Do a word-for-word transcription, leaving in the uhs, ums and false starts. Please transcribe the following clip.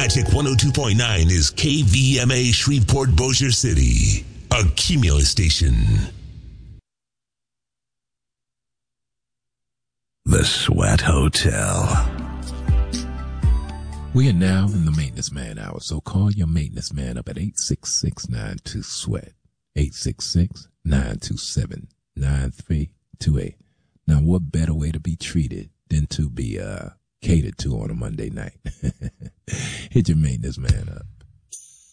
Magic one oh two point nine is K V M A Shreveport Bossier City, a Cumulus station. The Sweat Hotel. We are now in the maintenance man hour, so call your maintenance man up at eight six six, nine two, SWEAT, eight six six, nine two seven, nine three two eight. Now, what better way to be treated than to be uh, catered to on a Monday night? Hit your maintenance man up.